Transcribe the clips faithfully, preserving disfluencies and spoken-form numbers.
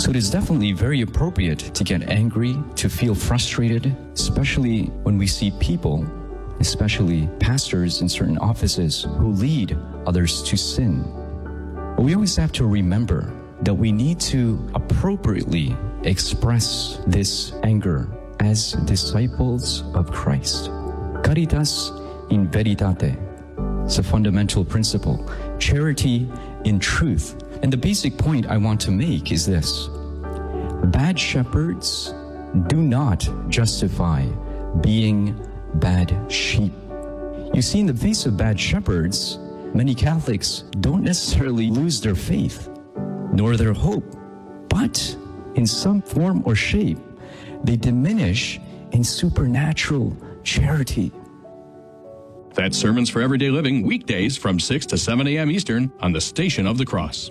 So it is definitely very appropriate to get angry, to feel frustrated, especially when we see people, especially pastors in certain offices, who lead others to sin. But we always have to remember that we need to appropriately express this anger as disciples of Christ. Caritas in veritate. It's a fundamental principle. Charity in truth. And the basic point I want to make is this. Bad shepherds do not justify being bad sheep. You see, in the face of bad shepherds, many Catholics don't necessarily lose their faith, nor their hope, but in some form or shape, they diminish in supernatural charity. That's Sermons for Everyday Living, weekdays from six to seven a.m. Eastern on the Station of the Cross.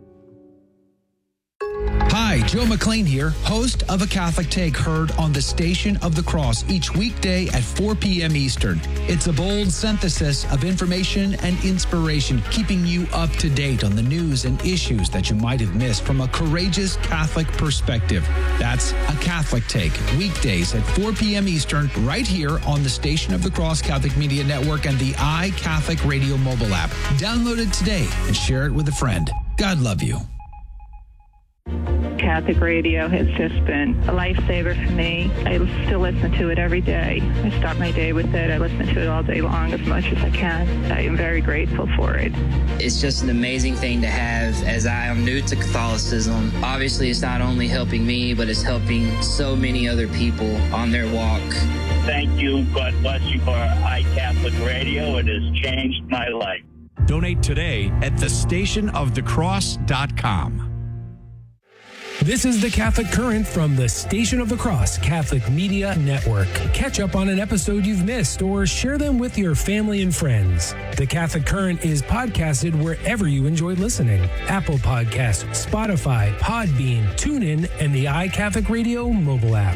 Hi, Joe McLean here, host of A Catholic Take, heard on the Station of the Cross each weekday at four p.m. Eastern. It's a bold synthesis of information and inspiration, keeping you up to date on the news and issues that you might have missed from a courageous Catholic perspective. That's A Catholic Take, weekdays at four p.m. Eastern, right here on the Station of the Cross Catholic Media Network and the iCatholic Radio mobile app. Download it today and share it with a friend. God love you. Catholic radio has just been a lifesaver for me. I still listen to it every day. I start my day with it. I listen to it all day long as much as I can. I am very grateful for it. It's just an amazing thing to have, as I am new to Catholicism. Obviously, it's not only helping me, but it's helping so many other people on their walk. Thank you. God bless you for iCatholic Radio. It has changed my life. Donate today at the station of the cross dot com. This is the Catholic Current from the Station of the Cross Catholic Media Network. Catch up on an episode you've missed or share them with your family and friends. The Catholic Current is podcasted wherever you enjoy listening. Apple Podcasts, Spotify, Podbean, TuneIn, and the iCatholic Radio mobile app.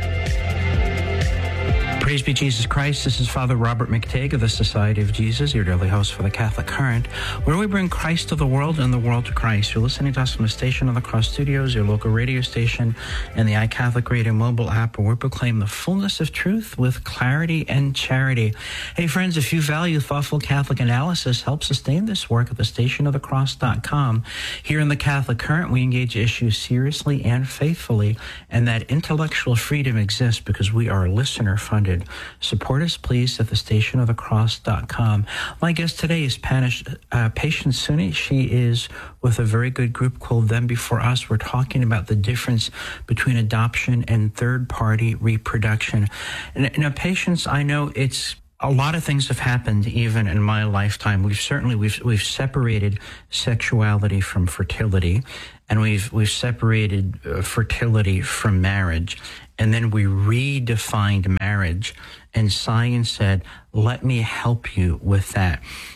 Praise be Jesus Christ. This is Father Robert McTague of the Society of Jesus, your daily host for the Catholic Current, where we bring Christ to the world and the world to Christ. You're listening to us from the Station of the Cross Studios, your local radio station, and the iCatholic Radio mobile app, where we proclaim the fullness of truth with clarity and charity. Hey, friends, if you value thoughtful Catholic analysis, help sustain this work at the station of the cross dot com. Here in the Catholic Current, we engage issues seriously and faithfully, and that intellectual freedom exists because we are listener-funded. Support us, please, at the station of the cross dot com. My guest today is Panish, uh, Patience Suni. She is with a very good group called Them Before Us. We're talking about the difference between adoption and third-party reproduction. And, now, Patience, I know it's a lot of things have happened even in my lifetime. We've certainly, we've, we've separated sexuality from fertility, and we've, we've separated uh, fertility from marriage. And then we redefined marriage, and science said, let me help you with that.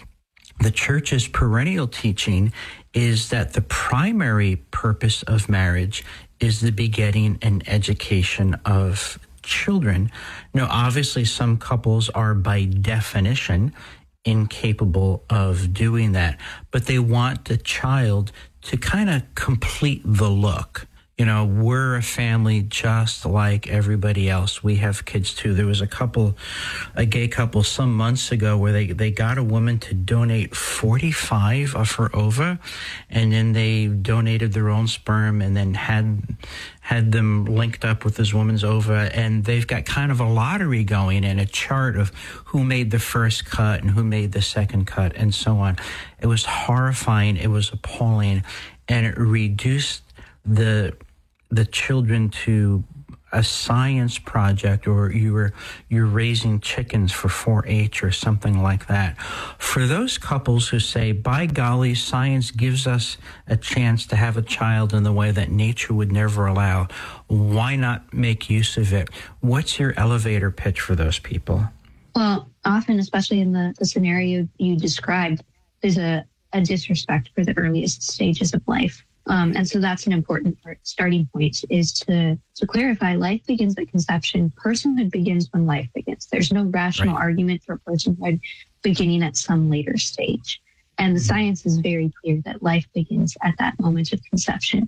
The Church's perennial teaching is that the primary purpose of marriage is the begetting and education of children. Now, obviously, some couples are by definition incapable of doing that, but they want the child to kind of complete the look. You know, we're a family just like everybody else. We have kids too. There was a couple, a gay couple some months ago where they, they got a woman to donate forty-five of her ova, and then they donated their own sperm and then had had them linked up with this woman's ova, and they've got kind of a lottery going and a chart of who made the first cut and who made the second cut and so on. It was horrifying. It was appalling, and it reduced the the children to a science project, or you were you're raising chickens for four H or something like that. For those couples who say, by golly, science gives us a chance to have a child in the way that nature would never allow, why not make use of it? What's your elevator pitch for those people? Well, often, especially in the, the scenario you described, there's a, a disrespect for the earliest stages of life. Um, and so that's an important part, starting point, is to, to clarify life begins at conception. Personhood begins when life begins. There's no rational right. argument for personhood beginning at some later stage. And the science is very clear that life begins at that moment of conception.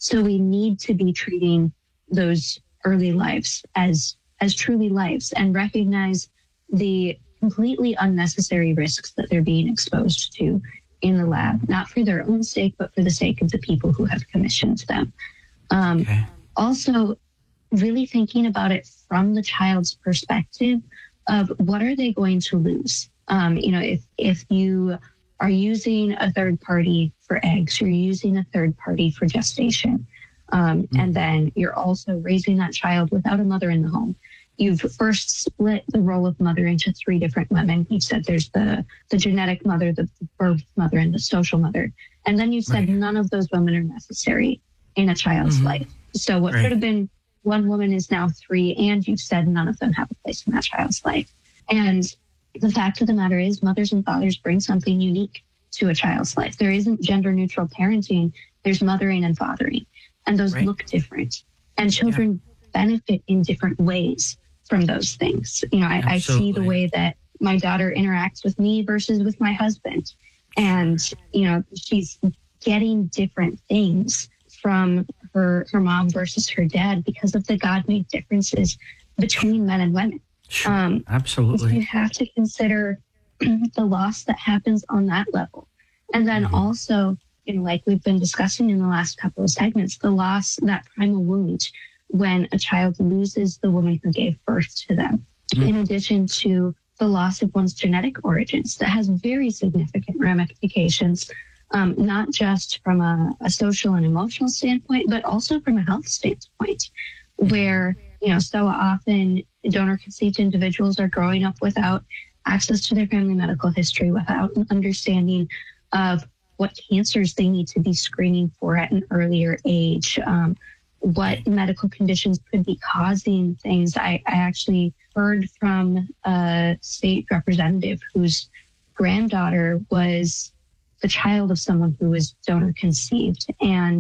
So we need to be treating those early lives as as truly lives and recognize the completely unnecessary risks that they're being exposed to in the lab, not for their own sake, but for the sake of the people who have commissioned them. Um, okay. Also, really thinking about it from the child's perspective of what are they going to lose? Um, you know, if, if you are using a third party for eggs, you're using a third party for gestation, um, mm-hmm. and then you're also raising that child without a mother in the home. You've first split the role of mother into three different women. You said there's the, the genetic mother, the birth mother, and the social mother. And then you said right. none of those women are necessary in a child's mm-hmm. life. So what right. should have been one woman is now three, and you've said none of them have a place in that child's life. And the fact of the matter is mothers and fathers bring something unique to a child's life. There isn't gender-neutral parenting. There's mothering and fathering, and those right. look different. And children yeah. benefit in different ways from those things. You know, I, I see the way that my daughter interacts with me versus with my husband. And, you know, she's getting different things from her, her mom versus her dad because of the God-made differences between men and women. Sure, um, absolutely. So you have to consider the loss that happens on that level. And then mm-hmm. also, you know, like we've been discussing in the last couple of segments, the loss, that primal wound when a child loses the woman who gave birth to them, mm. in addition to the loss of one's genetic origins. That has very significant ramifications, um, not just from a, a social and emotional standpoint, but also from a health standpoint, where, you know, so often donor-conceived individuals are growing up without access to their family medical history, without an understanding of what cancers they need to be screening for at an earlier age, um, what medical conditions could be causing things. I, I actually heard from a state representative whose granddaughter was the child of someone who was donor conceived, and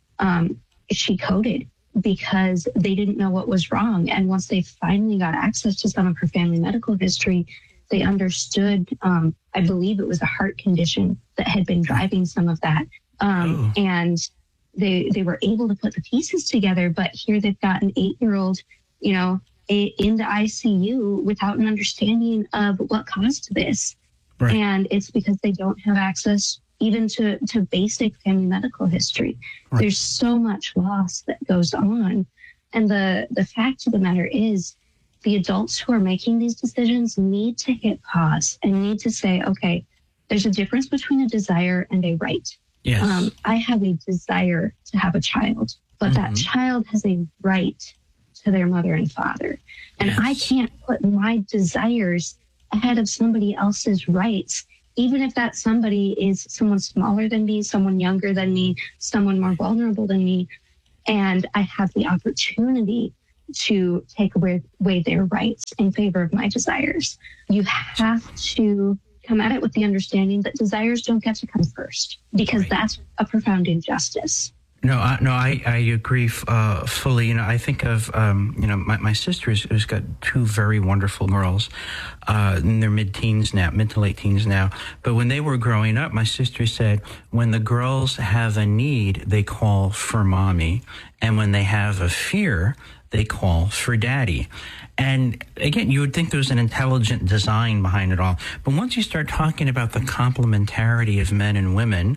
um, she coded because they didn't know what was wrong. And once they finally got access to some of her family medical history, they understood, um, I believe it was a heart condition that had been driving some of that. Um, oh. And They they were able to put the pieces together, but here they've got an eight-year-old, you know, a, in the I C U without an understanding of what caused this. Right. And it's because they don't have access even to, to basic family medical history. Right. There's so much loss that goes on. And the, the fact of the matter is the adults who are making these decisions need to hit pause and need to say, okay, there's a difference between a desire and a right. Yes. Um, I have a desire to have a child, but mm-hmm. that child has a right to their mother and father. And yes. I can't put my desires ahead of somebody else's rights, even if that somebody is someone smaller than me, someone younger than me, someone more vulnerable than me. And I have the opportunity to take away, away their rights in favor of my desires. You have to come at it with the understanding that desires don't get to come first, because right. that's a profound injustice. No, I, no, I, I agree uh, fully. You know, I think of, um, you know, my, my sister has, has got two very wonderful girls uh, in their mid-teens now, mid to late teens now. But when they were growing up, my sister said, when the girls have a need, they call for mommy. And when they have a fear, they call for daddy. And again, you would think there was an intelligent design behind it all. But once you start talking about the complementarity of men and women,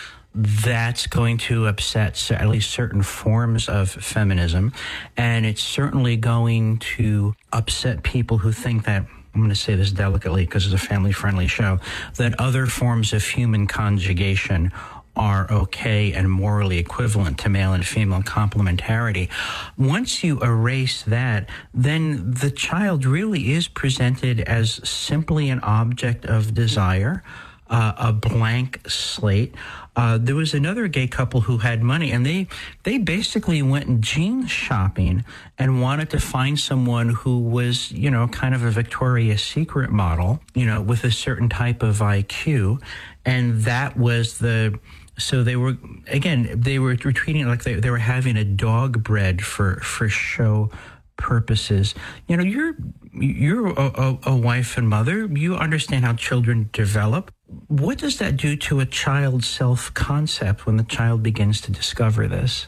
that's going to upset at least certain forms of feminism. And it's certainly going to upset people who think that, I'm going to say this delicately because it's a family-friendly show, that other forms of human conjugation are okay and morally equivalent to male and female complementarity. Once you erase that, then the child really is presented as simply an object of desire, uh, a blank slate. Uh, there was another gay couple who had money, and they they basically went jeans shopping and wanted to find someone who was, you know, kind of a Victoria's Secret model, you know, with a certain type of I Q. And that was the... So they were, again, they were treating it like they, they were having a dog bred for, for show purposes. You know, you're you're a, a, a wife and mother. You understand how children develop. What does that do to a child's self-concept when the child begins to discover this?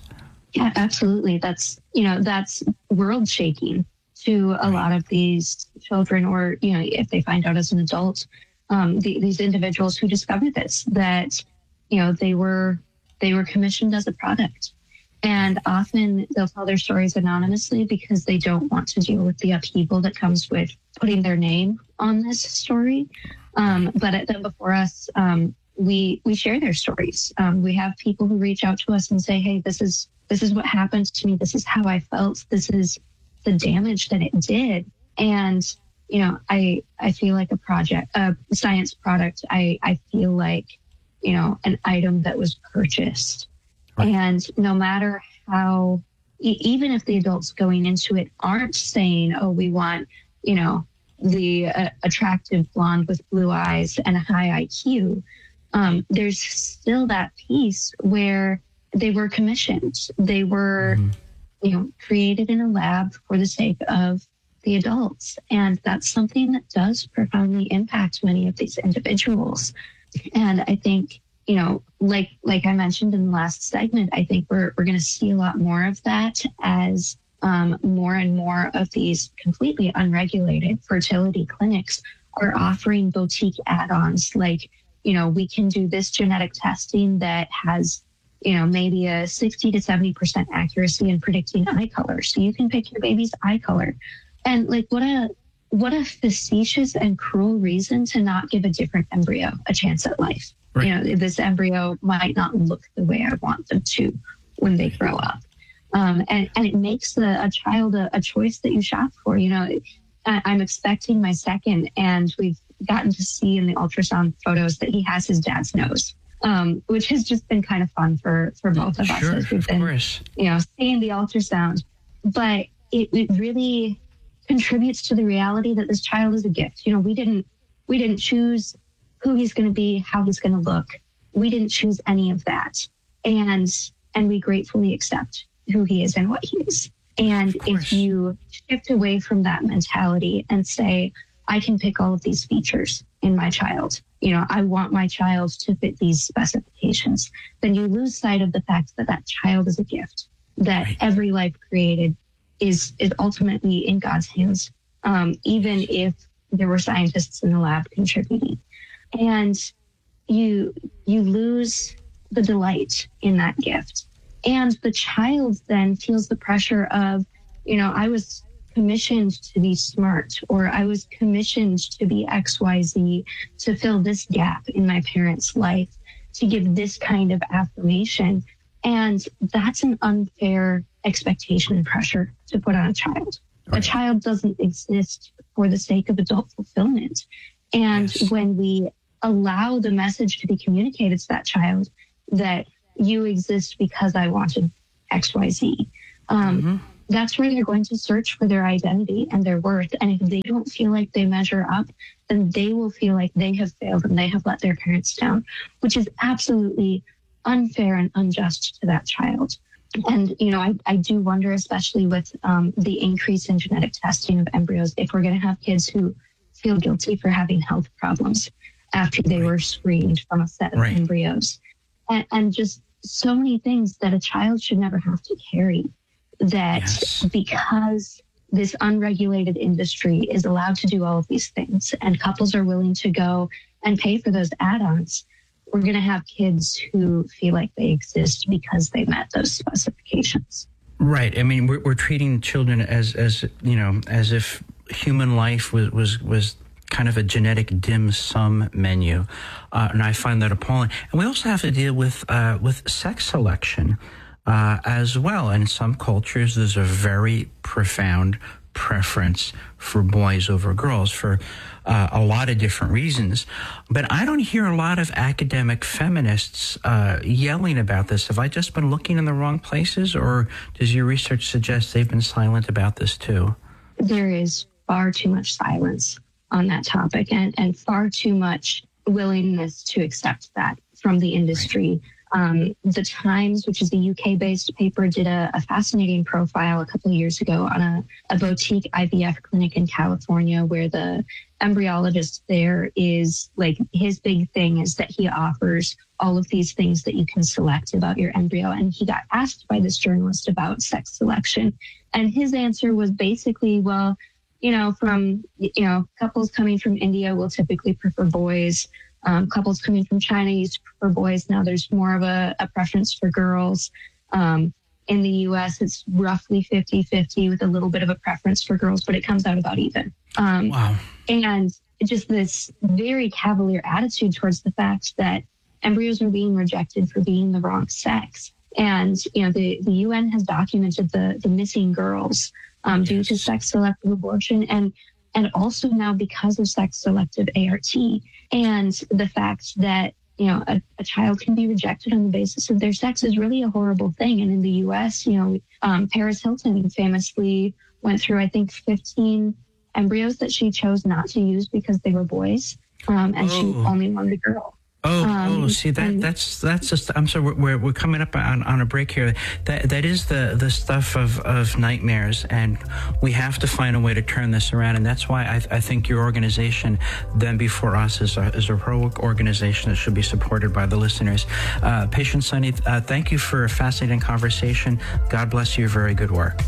Yeah, absolutely. That's, you know, that's world shaking to a lot of these children, or, you know, if they find out as an adult, um, the, these individuals who discover this, that, you know, they were, they were commissioned as a product. And often they'll tell their stories anonymously because they don't want to deal with the upheaval that comes with putting their name on this story. Um, but at them before us, um, we we share their stories. Um, we have people who reach out to us and say, "Hey, this is this is what happened to me. This is how I felt. This is the damage that it did." And you know, I I feel like a project, a science product. I I feel like, you know, an item that was purchased. Right. And no matter how, e- even if the adults going into it aren't saying, "Oh, we want, you know, the uh, attractive blonde with blue eyes and a high I Q," um, there's still that piece where they were commissioned. They were, mm-hmm. you know, created in a lab for the sake of the adults. And that's something that does profoundly impact many of these individuals. And I think, you know, like like I mentioned in the last segment, I think we're we're going to see a lot more of that as um, more and more of these completely unregulated fertility clinics are offering boutique add-ons. Like, you know, we can do this genetic testing that has, you know, maybe a sixty to seventy percent accuracy in predicting eye color. So you can pick your baby's eye color. And like, what a what a facetious and cruel reason to not give a different embryo a chance at life. Right. You know, this embryo might not look the way I want them to when they grow up. Um, and, and it makes the, a child a, a choice that you shop for. You know, I, I'm expecting my second, and we've gotten to see in the ultrasound photos that he has his dad's nose, um, which has just been kind of fun for, for both of sure, us as we've been, course. you know, seeing the ultrasound. But it, it really contributes to the reality that this child is a gift. You know, we didn't we didn't choose who he's going to be, how he's going to look. We didn't choose any of that. And and we gratefully accept who he is and what he is. And if you shift away from that mentality and say, I can pick all of these features in my child, you know, I want my child to fit these specifications, then you lose sight of the fact that that child is a gift, that right. every life created is, is ultimately in God's hands, um, even if there were scientists in the lab contributing. And you you lose the delight in that gift. And the child then feels the pressure of, you know, I was commissioned to be smart, or I was commissioned to be X Y Z, to fill this gap in my parents' life, to give this kind of affirmation. And that's an unfair expectation and pressure to put on a child. Right. A child doesn't exist for the sake of adult fulfillment. And yes. when we allow the message to be communicated to that child that you exist because I wanted X Y Z, um, mm-hmm. that's where they're going to search for their identity and their worth. And if they don't feel like they measure up, then they will feel like they have failed and they have let their parents down, which is absolutely unfair and unjust to that child. And, you know, I, I do wonder, especially with um, the increase in genetic testing of embryos, if we're going to have kids who feel guilty for having health problems after they right. were screened from a set of right. embryos. And, and just so many things that a child should never have to carry, that yes. because this unregulated industry is allowed to do all of these things and couples are willing to go and pay for those add-ons, we're going to have kids who feel like they exist because they met those specifications. Right. I mean, we're, we're treating children as, as, you know, as if human life was, was, was kind of a genetic dim sum menu. Uh, and I find that appalling. And we also have to deal with, uh, with sex selection, uh, as well. And in some cultures, there's a very profound preference for boys over girls for uh, a lot of different reasons. But I don't hear a lot of academic feminists uh, yelling about this. Have I just been looking in the wrong places, or does your research suggest they've been silent about this too? There is far too much silence on that topic, and, and far too much willingness to accept that from the industry. Um, the Times, which is a U K-based paper, did a, a fascinating profile a couple of years ago on a, a boutique I V F clinic in California, where the embryologist there is like, his big thing is that he offers all of these things that you can select about your embryo. And he got asked by this journalist about sex selection. And his answer was basically, well, you know, from, you know, couples coming from India will typically prefer boys. Um, couples coming from China used to prefer boys. Now there's more of a, a preference for girls. Um, in the U S, it's roughly fifty-fifty with a little bit of a preference for girls, but it comes out about even. Um, wow. And just this very cavalier attitude towards the fact that embryos are being rejected for being the wrong sex. And, you know, the, the U N has documented the, the missing girls um, yes. due to sex-selective abortion. And And also now because of sex-selective A R T and the fact that, you know, a, a child can be rejected on the basis of their sex is really a horrible thing. And in the U S, you know, um, Paris Hilton famously went through, I think, fifteen embryos that she chose not to use because they were boys. Um, and oh. she only wanted a girl. Oh, um, oh, see that and, that's that's just. I'm sorry, we're we're coming up on, on a break here. That that is the, the stuff of, of nightmares, and we have to find a way to turn this around. And that's why I, I think your organization, Them Before Us, is a is a heroic organization that should be supported by the listeners. Uh, Patient Sunny, uh, thank you for a fascinating conversation. God bless you. Very good work.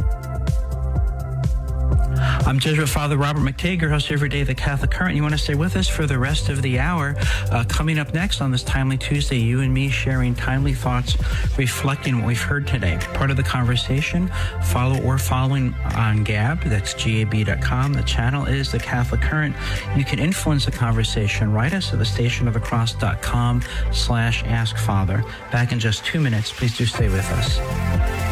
I'm Jesuit Father Robert McTeigue, your host every day, The Catholic Current. You want to stay with us for the rest of the hour. Uh, coming up next on this Timely Tuesday, you and me sharing timely thoughts, reflecting what we've heard today. Part of the conversation, follow or following on Gab. That's G A B dot com. The channel is The Catholic Current. You can influence the conversation. Write us at the station of the cross dot com slash ask father. Back in just two minutes. Please do stay with us.